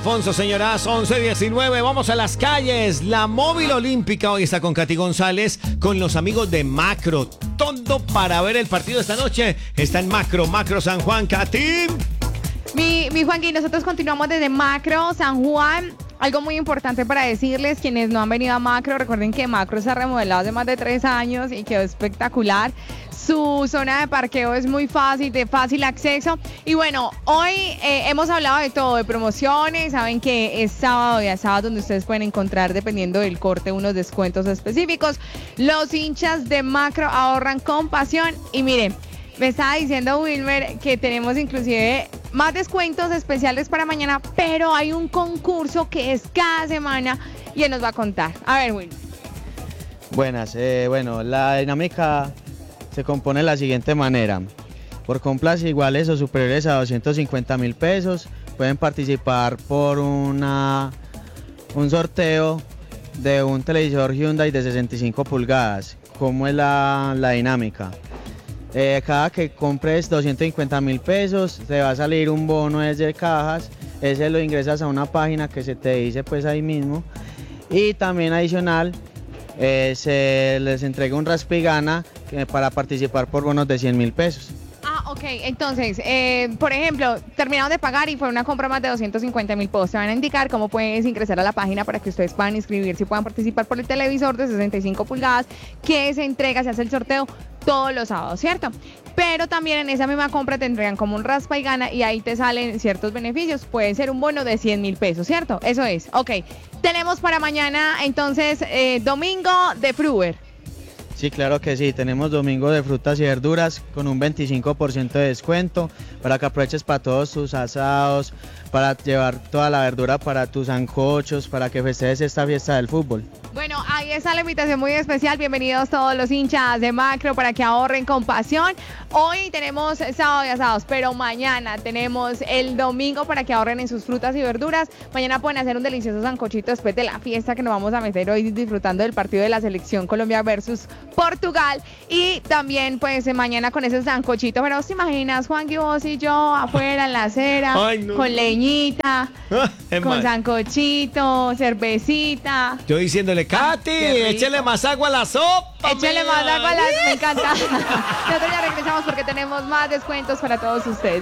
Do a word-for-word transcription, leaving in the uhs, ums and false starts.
Alfonso, señoras, once diecinueve, vamos a las calles. La móvil olímpica hoy está con Katy González, con los amigos de Macro. Todo para ver el partido esta noche está en Macro, Macro San Juan. Katy. Mi, mi Juanqui, nosotros continuamos desde Macro San Juan. Algo muy importante para decirles, quienes no han venido a Macro, recuerden que Macro se ha remodelado hace más de tres años y quedó espectacular. Su zona de parqueo es muy fácil, de fácil acceso. Y bueno, hoy eh, hemos hablado de todo, de promociones. Saben que es sábado y a sábado donde ustedes pueden encontrar, dependiendo del corte, unos descuentos específicos. Los hinchas de Macro ahorran con pasión. Y miren, me estaba diciendo Wilmer que tenemos inclusive más descuentos especiales para mañana, pero hay un concurso que es cada semana y él nos va a contar. A ver, Wilmer. Buenas, eh, bueno, la dinámica se compone de la siguiente manera. Por compras iguales o superiores a doscientos cincuenta mil pesos, pueden participar por una, un sorteo de un televisor Hyundai de sesenta y cinco pulgadas. ¿Cómo es la, la dinámica? Eh, cada que compres doscientos cincuenta mil pesos, te va a salir un bono desde cajas. Ese lo ingresas a una página que se te dice pues ahí mismo. Y también adicional, eh, se les entrega un raspigana para participar por bonos de cien mil pesos. Ah, ok. Entonces, eh, por ejemplo, terminaron de pagar y fue una compra más de doscientos cincuenta mil pesos. Te van a indicar cómo puedes ingresar a la página para que ustedes puedan inscribirse y puedan participar por el televisor de sesenta y cinco pulgadas que se entrega, se hace el sorteo todos los sábados, ¿cierto? Pero también en esa misma compra te entregan como un raspa y gana y ahí te salen ciertos beneficios. Puede ser un bono de cien mil pesos, ¿cierto? Eso es. Ok. Tenemos para mañana, entonces, eh, domingo de Fruver. Sí, claro que sí, tenemos domingo de frutas y verduras con un veinticinco por ciento de descuento para que aproveches para todos tus asados, para llevar toda la verdura para tus sancochos, para que festejes esta fiesta del fútbol. Bueno, ahí está la invitación muy especial. Bienvenidos todos los hinchas de Macro para que ahorren con pasión. Hoy tenemos sábado y asados, pero mañana tenemos el domingo para que ahorren en sus frutas y verduras. Mañana pueden hacer un delicioso sancochito después de la fiesta que nos vamos a meter hoy disfrutando del partido de la selección Colombia versus Portugal. Y también pues mañana con ese sancochito. Pero ¿te imaginas, Juan, que vos y yo afuera en la acera, Ay, no. con leñita, con mal. sancochito, cervecita? Yo diciéndole, Katy, échale más agua a la sopa. Échale más agua a la... Me encanta. Nosotros ya regresamos porque tenemos más descuentos para todos ustedes.